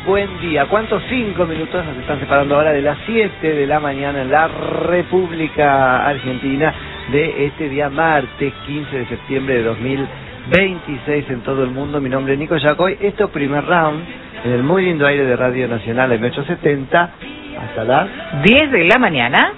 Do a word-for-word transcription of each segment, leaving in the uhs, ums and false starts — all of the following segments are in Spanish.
buen día. ¿Cuántos cinco minutos nos están separando ahora de las siete de la mañana en la República Argentina de este día martes quince de septiembre de dos mil veintiséis en todo el mundo? Mi nombre es Nico Yacoy. Esto es Primer Round en el muy lindo aire de Radio Nacional M ochocientos setenta hasta las diez de la mañana.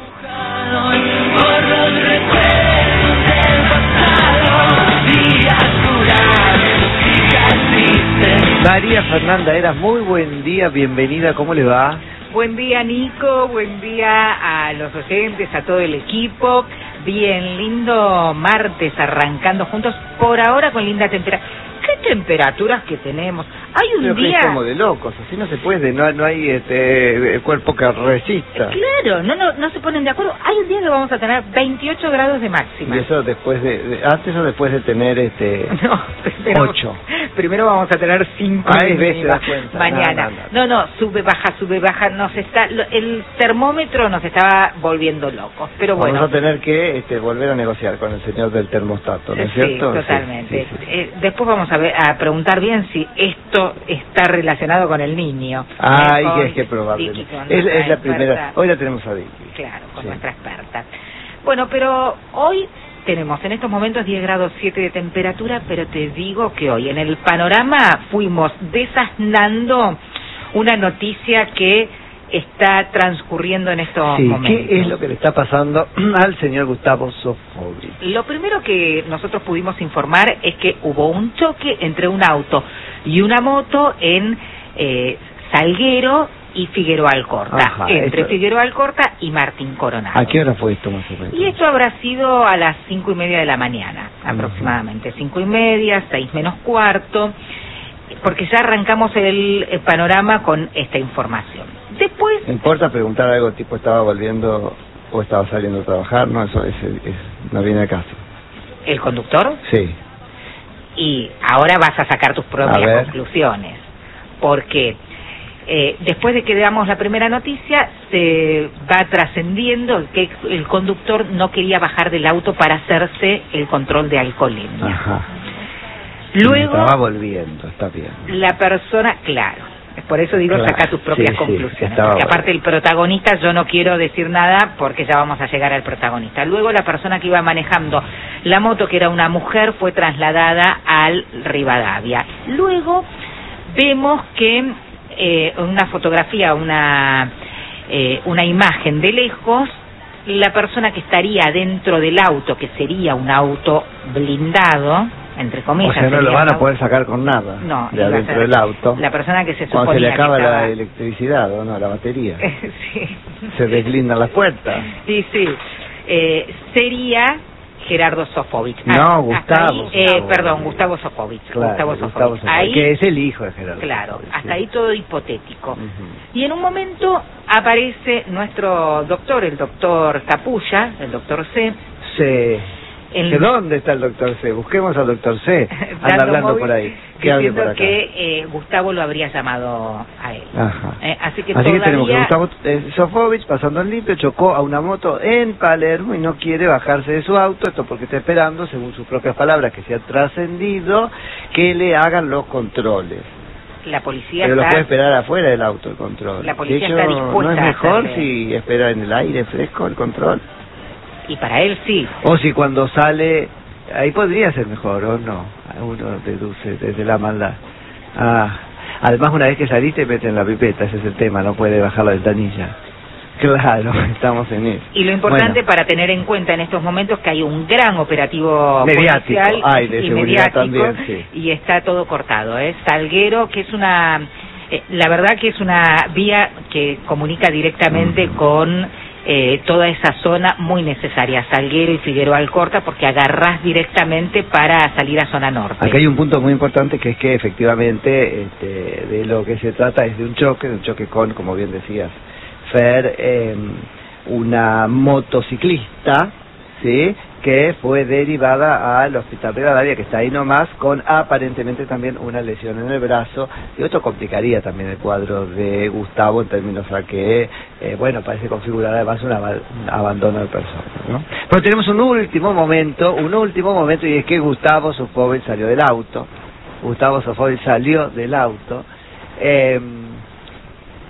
María Fernanda Eras, muy buen día, bienvenida, ¿cómo le va? Buen día, Nico, buen día a los oyentes, a todo el equipo. Bien, lindo martes arrancando juntos, por ahora con linda temperatura. ¿Qué temperaturas que tenemos? Hay un Creo día... que es como de locos, así no se puede, no, no hay este cuerpo que resista. Claro, no, no no se ponen de acuerdo. Hay un día que vamos a tener veintiocho grados de máxima. ¿Y eso después de, de antes o después de tener este no, primero, ocho? Primero vamos a tener cinco Ay, ves, se da cuenta. mañana. No, no, no, no, sube, baja, sube, baja. Nos está, el termómetro nos estaba volviendo locos, pero bueno. Vamos a tener que este, volver a negociar con el señor del termostato, ¿no es sí, cierto? Totalmente. Sí, sí, sí. Eh, después vamos a, ver, a preguntar bien si esto está relacionado con el niño. Ay, con, que es que probable. Vicky, Es, es la experta. primera. Hoy la tenemos a Vicky. Claro, con sí. nuestra experta. Bueno, pero hoy tenemos en estos momentos diez grados siete de temperatura, pero te digo que hoy en el panorama fuimos desasnando una noticia que está transcurriendo en estos sí, momentos. ¿qué es lo que le está pasando al señor Gustavo Sofovich? Lo primero que nosotros pudimos informar es que hubo un choque entre un auto y una moto en eh, Salguero y Figueroa Alcorta, Ajá, entre esto... Figueroa Alcorta y Martín Coronado. ¿A qué hora fue esto más o menos? Y esto habrá sido a las cinco y media de la mañana, aproximadamente, cinco y media, seis menos cuarto, porque ya arrancamos el, el panorama con esta información. Después... ¿Me importa preguntar algo tipo estaba volviendo o estaba saliendo a trabajar? No, eso es, es, no viene a caso. ¿El conductor? Sí. Y ahora vas a sacar tus propias conclusiones, porque eh, después de que damos la primera noticia, se va trascendiendo que el conductor no quería bajar del auto para hacerse el control de alcoholemia. Ajá. Luego... Estaba volviendo, está bien. La persona, claro, por eso digo, claro, saca tus propias sí, conclusiones, sí, porque aparte el protagonista, yo no quiero decir nada porque ya vamos a llegar al protagonista. Luego la persona que iba manejando la moto, que era una mujer, fue trasladada al Rivadavia. Luego vemos que eh, una fotografía, una, eh, una imagen de lejos, la persona que estaría dentro del auto, que sería un auto blindado, entre comillas. O sea, no lo van a poder sacar con nada no, de adentro del auto. La persona que se suponía cuando se le acaba que estaba... la electricidad, ¿o no? La batería. sí. Se deslindan las puertas. Sí, sí. Eh, sería Gerardo Sofovich. No, ah, Gustavo. Ahí, eh, Gustavo. Perdón, Gustavo Sofovich. Claro, Gustavo Gustavo Sofovich. Sofovich, Ahí, que es el hijo de Gerardo. Claro, Sofovich, hasta sí. ahí todo hipotético. Uh-huh. Y en un momento aparece nuestro doctor, el doctor Capulla, el doctor C. Sí. El... ¿De dónde está el doctor C? Busquemos al doctor C. Anda hablando móvil, por ahí. Que hable por diciendo acá. que eh, Gustavo lo habría llamado a él. Ajá. Eh, así que, así todavía... que tenemos que Gustavo eh, Sofovich, pasando en limpio, chocó a una moto en Palermo y no quiere bajarse de su auto. Esto porque está esperando, según sus propias palabras, que se ha trascendido, que le hagan los controles. La policía Pero está... lo puede esperar afuera del auto el control. La policía hecho, está dispuesta. ¿no es mejor a si espera en el aire fresco el control? Y para él sí. O si cuando sale... Ahí podría ser mejor, ¿o no? Uno deduce desde la maldad. Ah, además, una vez que saliste, meten la pipeta, ese es el tema, no puede bajar la ventanilla. Claro, estamos en eso. Y lo importante bueno. para para tener en cuenta en estos momentos que hay un gran operativo mediático, policial ay, de y seguridad mediático también, sí. Y está todo cortado, ¿eh? Salguero, que es una... Eh, la verdad que es una vía que comunica directamente mm. con... Eh, toda esa zona muy necesaria, Salguero y Figueroa Alcorta, porque agarrás directamente para salir a zona norte. Acá hay un punto muy importante que es que efectivamente este, de lo que se trata es de un choque, de un choque con, como bien decías, Fer, eh, una motociclista, ¿sí?, que fue derivada al hospital Rivadavia, que está ahí nomás, con aparentemente también una lesión en el brazo, y esto complicaría también el cuadro de Gustavo en términos a que, eh, bueno, parece configurar además un, ab un abandono de persona, ¿no? Pero tenemos un último momento, un último momento, y es que Gustavo Sofovich salió del auto, Gustavo Sofovich salió del auto, eh,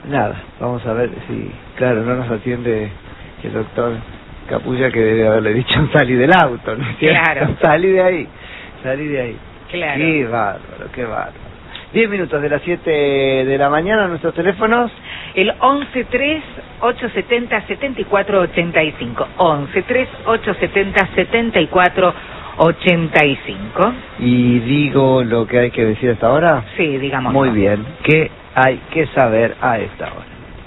nada, vamos a ver si, claro, no nos atiende el doctor Capulla, que debe haberle dicho salí del auto, ¿no es cierto? Claro. Salí de ahí, salí de ahí. Claro. Qué bárbaro, qué bárbaro. Diez minutos de las siete de la mañana, nuestros teléfonos. El once tres ocho setenta setenta y cuatro ochenta y cinco. once tres ocho setenta setenta y cuatro ochenta y cinco. Y digo lo que hay que decir hasta ahora. Sí, digamos. Muy bien, ¿qué hay que saber a esta hora?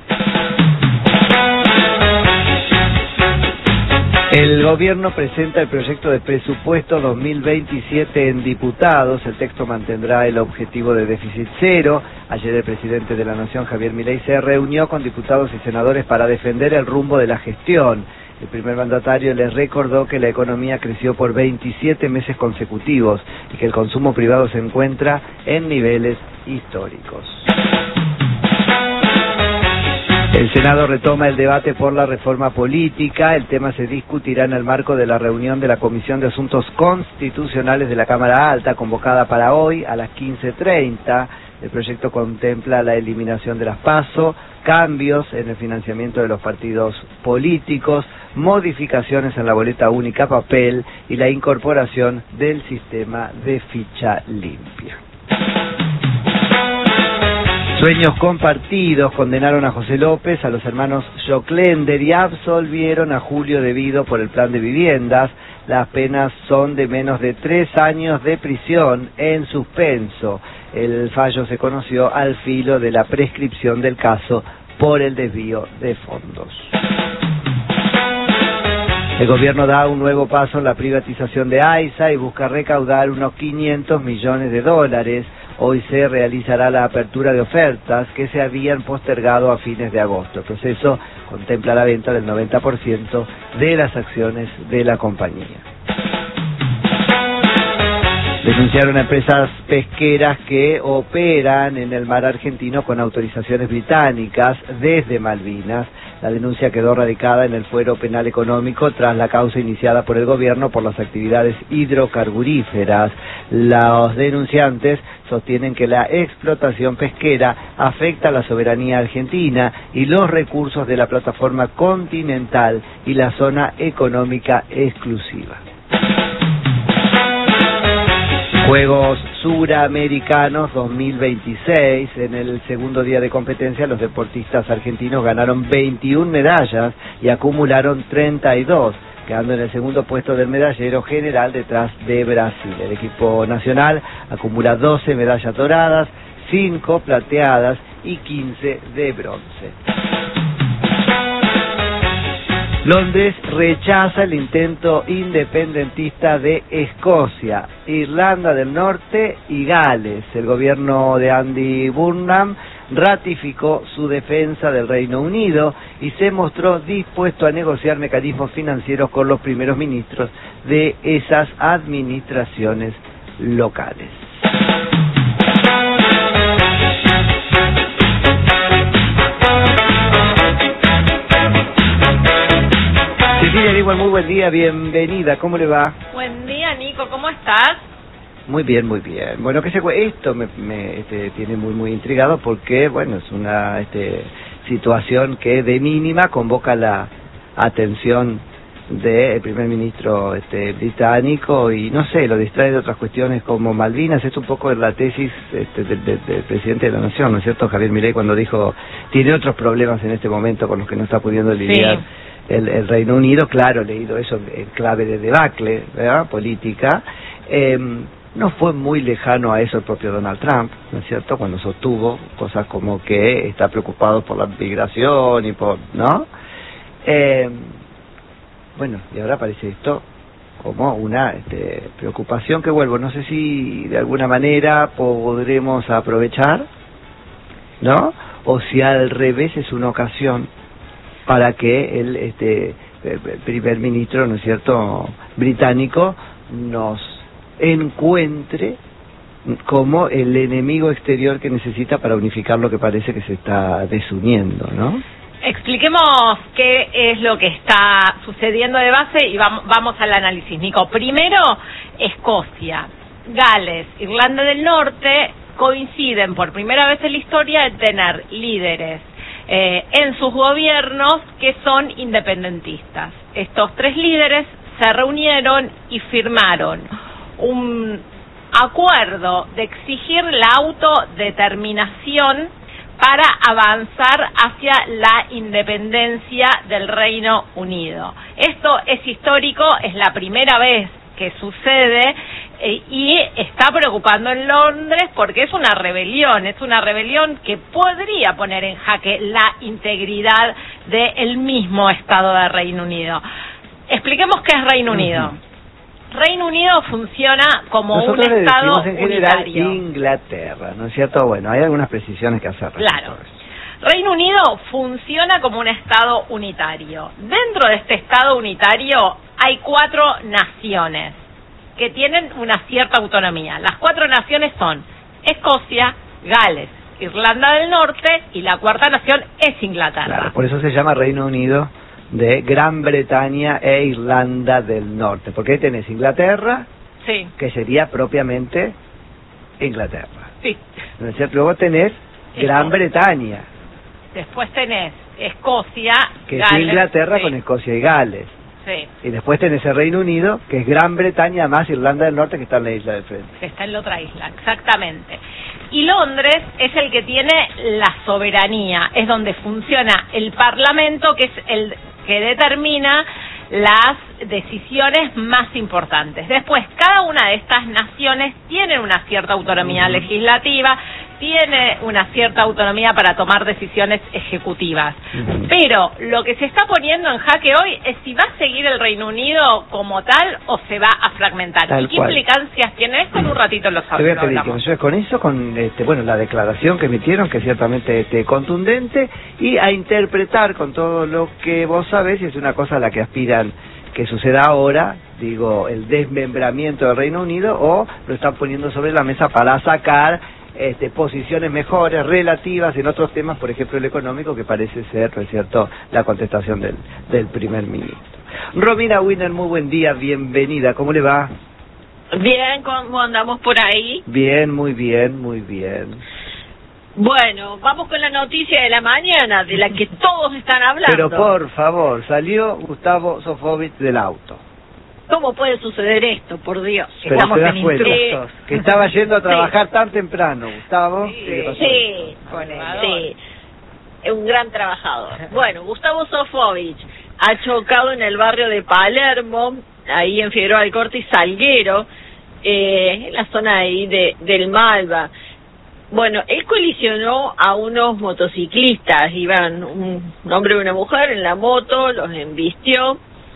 El gobierno presenta el proyecto de presupuesto dos mil veintisiete en diputados. El texto mantendrá el objetivo de déficit cero. Ayer el presidente de la Nación, Javier Milei, se reunió con diputados y senadores para defender el rumbo de la gestión. El primer mandatario les recordó que la economía creció por veintisiete meses consecutivos y que el consumo privado se encuentra en niveles históricos. El Senado retoma el debate por la reforma política. El tema se discutirá en el marco de la reunión de la Comisión de Asuntos Constitucionales de la Cámara Alta, convocada para hoy a las quince treinta. El proyecto contempla la eliminación de las PASO, cambios en el financiamiento de los partidos políticos, modificaciones en la boleta única papel y la incorporación del sistema de ficha limpia. Sueños compartidos condenaron a José López, a los hermanos Joclender y absolvieron a Julio Devido por el plan de viviendas. Las penas son de menos de tres años de prisión en suspenso. El fallo se conoció al filo de la prescripción del caso por el desvío de fondos. El gobierno da un nuevo paso en la privatización de AISA y busca recaudar unos quinientos millones de dólares. Hoy se realizará la apertura de ofertas que se habían postergado a fines de agosto. El proceso contempla la venta del noventa por ciento de las acciones de la compañía. Denunciaron a empresas pesqueras que operan en el mar argentino con autorizaciones británicas desde Malvinas. La denuncia quedó radicada en el fuero penal económico tras la causa iniciada por el gobierno por las actividades hidrocarburíferas. Los denunciantes sostienen que la explotación pesquera afecta a la soberanía argentina y los recursos de la plataforma continental y la zona económica exclusiva. Juegos Suramericanos dos mil veintiséis. En el segundo día de competencia, los deportistas argentinos ganaron veintiuna medallas y acumularon treinta y dos, quedando en el segundo puesto del medallero general detrás de Brasil. El equipo nacional acumula doce medallas doradas, cinco plateadas y quince de bronce. Londres rechaza el intento independentista de Escocia, Irlanda del Norte y Gales. El gobierno de Andy Burnham ratificó su defensa del Reino Unido y se mostró dispuesto a negociar mecanismos financieros con los primeros ministros de esas administraciones locales. Cecilia Igual, muy buen día, bienvenida, ¿cómo le va? Buen día, Nico, ¿cómo estás? Muy bien, muy bien. Bueno, que se esto me, me este, tiene muy muy intrigado porque, bueno, es una este, situación que de mínima convoca la atención del primer ministro este, británico y, no sé, lo distrae de otras cuestiones como Malvinas. Es un poco la tesis este, del, del, del presidente de la Nación, ¿no es cierto? Javier Milei, cuando dijo, tiene otros problemas en este momento con los que no está pudiendo lidiar. Sí. El, el Reino Unido, claro, leído eso en clave de debacle, ¿verdad?, política. Eh, no fue muy lejano a eso el propio Donald Trump, ¿no es cierto?, cuando sostuvo cosas como que está preocupado por la migración y por, ¿no? Eh, bueno, y ahora aparece esto como una este, preocupación que, vuelvo, no sé si de alguna manera podremos aprovechar, ¿no?, o si al revés es una ocasión para que el, este, el primer ministro, ¿no es cierto?, británico nos encuentre como el enemigo exterior que necesita para unificar lo que parece que se está desuniendo, ¿no? Expliquemos qué es lo que está sucediendo de base y vamos, vamos al análisis, Nico. Primero, Escocia, Gales, Irlanda del Norte coinciden por primera vez en la historia en tener líderes eh, en sus gobiernos que son independentistas. Estos tres líderes se reunieron y firmaron un acuerdo de exigir la autodeterminación para avanzar hacia la independencia del Reino Unido. Esto es histórico, es la primera vez que sucede eh, y está preocupando en Londres porque es una rebelión, es una rebelión que podría poner en jaque la integridad del mismo Estado de Reino Unido. Expliquemos qué es Reino Unido. Uh-huh. Reino Unido funciona como Nosotros un Estado en general unitario. Inglaterra, ¿no es cierto? Bueno, hay algunas precisiones que hacer. Claro. Reino Unido funciona como un Estado unitario. Dentro de este Estado unitario hay cuatro naciones que tienen una cierta autonomía. Las cuatro naciones son Escocia, Gales, Irlanda del Norte y la cuarta nación es Inglaterra. Claro, por eso se llama Reino Unido de Gran Bretaña e Irlanda del Norte, porque ahí tenés Inglaterra, sí, que sería propiamente Inglaterra. Sí. ¿No es cierto? Luego tenés Gran Bretaña. Después tenés Escocia, que Gales, es Inglaterra, sí, con Escocia y Gales. Sí. Y después tenés el Reino Unido, que es Gran Bretaña más Irlanda del Norte, que está en la isla del frente. Que está en la otra isla, exactamente. Y Londres es el que tiene la soberanía, es donde funciona el Parlamento, que es el que determina las decisiones más importantes. Después, cada una de estas naciones tiene una cierta autonomía uh-huh. legislativa, tiene una cierta autonomía para tomar decisiones ejecutivas. Uh-huh. Pero lo que se está poniendo en jaque hoy es si va a seguir el Reino Unido como tal o se va a fragmentar. Tal ¿Y qué cual. implicancias tiene esto? En un ratito lo sabemos. Te voy a pedir que me ayudes con eso, con este, bueno, la declaración que emitieron, que es ciertamente este, contundente, y a interpretar con todo lo que vos sabés, y es una cosa a la que aspiran que suceda ahora, digo, el desmembramiento del Reino Unido, o lo están poniendo sobre la mesa para sacar este, posiciones mejores, relativas en otros temas, por ejemplo el económico, que parece ser, ¿no es cierto?, la contestación del, del primer ministro. Romina Winner, muy buen día, bienvenida, ¿cómo le va? Bien, ¿cómo andamos por ahí? Bien, muy bien, muy bien. Bueno, vamos con la noticia de la mañana, de la que todos están hablando. Pero por favor, salió Gustavo Sofovich del auto. ¿Cómo puede suceder esto, por Dios? Pero Estamos te das en cuenta intrusos. que estaba yendo a trabajar Sí. tan temprano, Gustavo. Sí, ¿Qué pasó? sí, sí, es un gran trabajador. Bueno, Gustavo Sofovich ha chocado en el barrio de Palermo, ahí en Figueroa del Corte y Salguero, eh, en la zona ahí de, del Malva. Bueno, él colisionó a unos motociclistas, iban un, un hombre y una mujer en la moto, los embistió,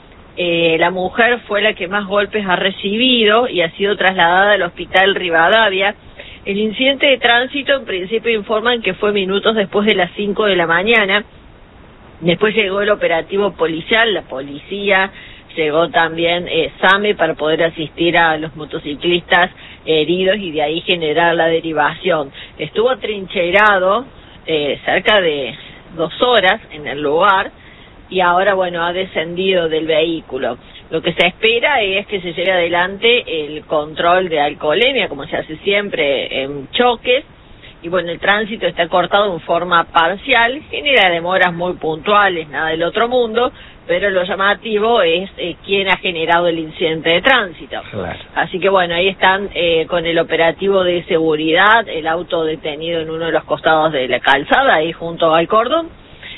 eh, la mujer fue la que más golpes ha recibido y ha sido trasladada al hospital Rivadavia. El incidente de tránsito en principio informan que fue minutos después de las cinco de la mañana, después llegó el operativo policial, la policía, llegó también eh, SAME para poder asistir a los motociclistas heridos y de ahí generar la derivación. Estuvo atrincherado eh, cerca de dos horas en el lugar y ahora, bueno, ha descendido del vehículo. Lo que se espera es que se lleve adelante el control de alcoholemia, como se hace siempre en choques, y bueno, el tránsito está cortado en forma parcial, genera demoras muy puntuales, nada del otro mundo, pero lo llamativo es eh, quién ha generado el incidente de tránsito. Claro. Así que bueno, ahí están eh, con el operativo de seguridad, el auto detenido en uno de los costados de la calzada, ahí junto al cordón,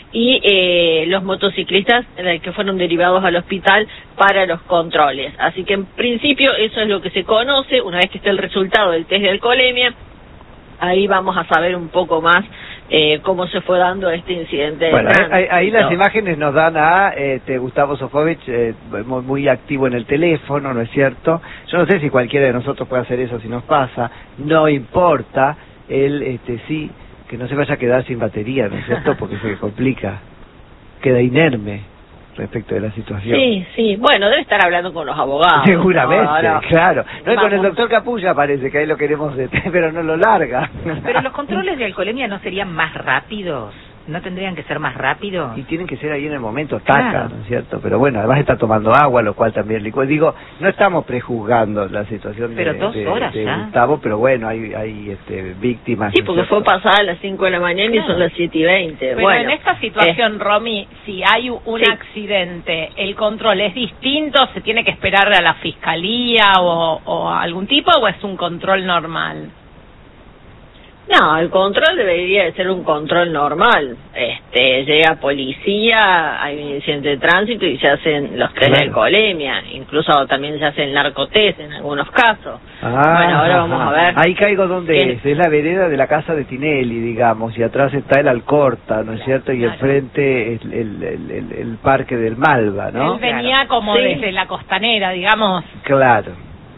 y eh, los motociclistas eh, que fueron derivados al hospital para los controles. Así que en principio eso es lo que se conoce. Una vez que esté el resultado del test de alcoholemia, ahí vamos a saber un poco más eh, cómo se fue dando este incidente de Bueno, tránsito. ahí, ahí las imágenes nos dan a este, Gustavo Sofovich eh, muy, muy activo en el teléfono, ¿no es cierto? Yo no sé si cualquiera de nosotros puede hacer eso si nos pasa, no importa, él este, sí, que no se vaya a quedar sin batería, ¿no es cierto? Porque se complica, queda inerme respecto de la situación. Sí, sí, bueno, debe estar hablando con los abogados. Seguramente, ¿no? No. claro. No, y con el Vamos. doctor Capulla parece que ahí lo queremos detener, pero no lo larga. Pero los controles de alcoholemia no serían más rápidos. ¿No tendrían que ser más rápidos? Y tienen que ser ahí en el momento, taca, Claro. ¿no es cierto? Pero bueno, además está tomando agua, lo cual también... Digo, no estamos prejuzgando la situación pero de, dos de, horas de ya. Gustavo, pero bueno, hay, hay este, víctimas. Sí, ¿no es porque cierto? fue pasada a las cinco de la mañana Claro. y son las siete y veinte. Pero Bueno, en esta situación, eh, Romy, si hay un sí. accidente, ¿el control es distinto? ¿Se tiene que esperar a la fiscalía o, o a algún tipo o es un control normal? No, el control debería de ser un control normal. Este, llega policía, hay un incidente de tránsito y se hacen los test de Claro. alcoholemia, incluso también se hacen narcotest en algunos casos. Ah, bueno, ahora vamos ajá. a ver. Ahí caigo donde ¿Quién? es, es la vereda de la casa de Tinelli, digamos, y atrás está el Alcorta, ¿no es cierto? Y claro. enfrente es el, el, el, el parque del Malva, ¿no? Él venía como Sí. desde la costanera, digamos. Claro.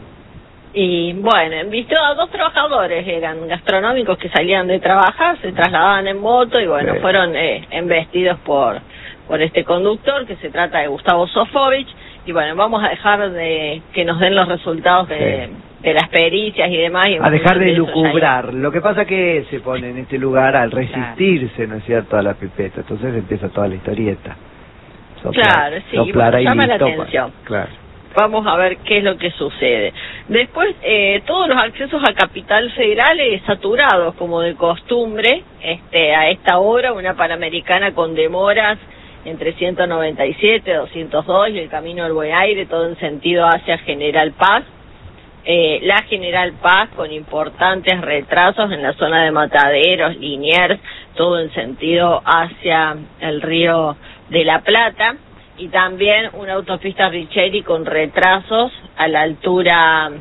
Y bueno, visto a dos trabajadores, eran gastronómicos que salían de trabajar, se trasladaban en moto y bueno, Sí. fueron eh, embestidos por por este conductor, que se trata de Gustavo Sofovich. Y bueno, vamos a dejar de que nos den los resultados de, Sí. de las pericias y demás. Y en A dejar función de eso ya lucubrar. Lo que pasa que se pone en este lugar al resistirse, ¿no es cierto?, a la pipeta. Entonces empieza toda la historieta. Claro, sí, soplar bueno, ahí llama la listo, atención. Claro. Vamos a ver qué es lo que sucede. Después, eh, todos los accesos a Capital Federal eh, saturados, como de costumbre, este, a esta hora, una Panamericana con demoras entre ciento noventa y siete, doscientos dos y el Camino del Buen Aire, todo en sentido hacia General Paz. Eh, la General Paz con importantes retrasos en la zona de Mataderos, Liniers, todo en sentido hacia el Río de la Plata. Y también una autopista Richeri con retrasos a la altura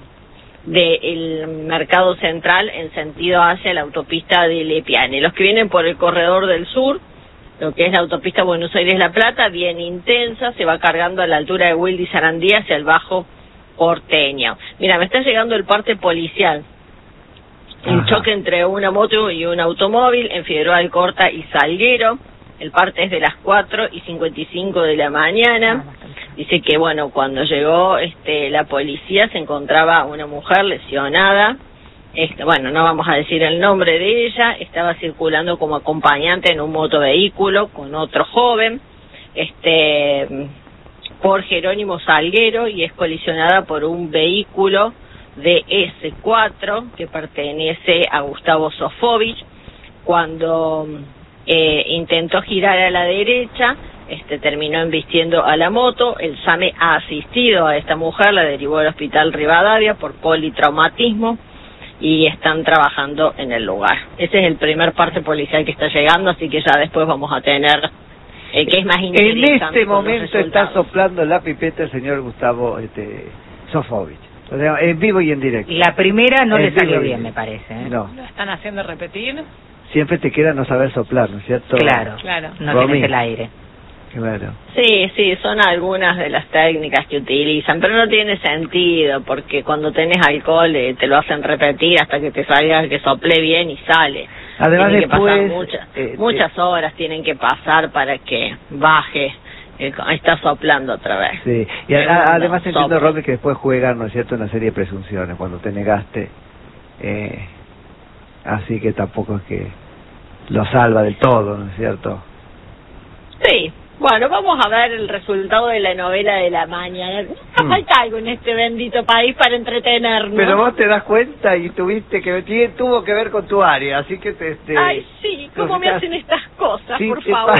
del Mercado Central en sentido hacia la autopista de Lepiane. Los que vienen por el corredor del sur, lo que es la autopista Buenos Aires-La Plata, bien intensa, se va cargando a la altura de Wilde y Sarandí hacia el Bajo Porteño. Mira, me está llegando el parte policial. Un Ajá. choque entre una moto y un automóvil en Figueroa Alcorta y Salguero. El parte es de las cuatro y cincuenta y cinco de la mañana. Dice que, bueno, cuando llegó este, la policía se encontraba una mujer lesionada. Este, bueno, no vamos a decir el nombre de ella. Estaba circulando como acompañante en un motovehículo con otro joven, este, por Jerónimo Salguero, y es colisionada por un vehículo de ese cuatro que pertenece a Gustavo Sofovich. Cuando Eh, intentó girar a la derecha, este terminó embistiendo a la moto. El SAME ha asistido a esta mujer, la derivó al hospital Rivadavia por politraumatismo y están trabajando en el lugar. Ese es el primer parte policial que está llegando, así que ya después vamos a tener el que es más En interesante. este con los momento está resultados. soplando la pipeta el señor Gustavo este, Sofovich. O sea, en vivo y en directo. La primera no En le vivo salió y- bien, me parece. ¿eh? No, ¿Lo están haciendo repetir? siempre te queda no saber soplar, ¿no es cierto? Claro, Claro. no Romy. tienes el aire. Claro. Sí, sí, son algunas de las técnicas que utilizan, pero no tiene sentido, porque cuando tenés alcohol eh, te lo hacen repetir hasta que te salga, que sople bien y sale. Además tienen que pasar después, muchas, eh, muchas horas tienen que pasar para que baje, eh, está soplando otra vez. Sí, y a- Segundo, además entiendo, soplo. Romy, que después juegan, ¿no es cierto?, una serie de presunciones cuando te negaste, eh, así que tampoco es que lo salva del todo, ¿no es cierto? Sí, bueno, vamos a ver el resultado de la novela de la mañana. Nunca Mm. falta algo en este bendito país para entretenernos. Pero vos te das cuenta y tuviste que tiene- tuvo que ver con tu área, así que te... te Ay, sí, ¿cómo me hacen estas cosas, Sí, por te favor?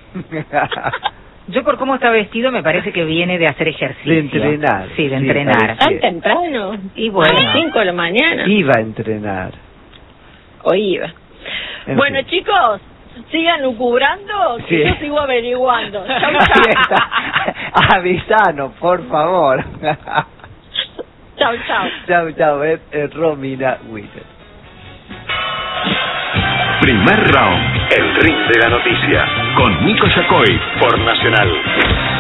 pa- Yo por cómo está vestido me parece que viene de hacer ejercicio. De entrenar, Sí, de sí, entrenar. parece. ¿Tan temprano? Y bueno. A las cinco de la mañana. Iba a entrenar. O iba. En Bueno, fin. chicos, sigan lucubrando, que Sí. yo sigo averiguando. Chau, Ahí chau. está. Avisanos, por favor. Chau, chau. Chau, chau, es, es Romina Witter. Primer round. El ring de la noticia. Con Nico Yacoy por Nacional.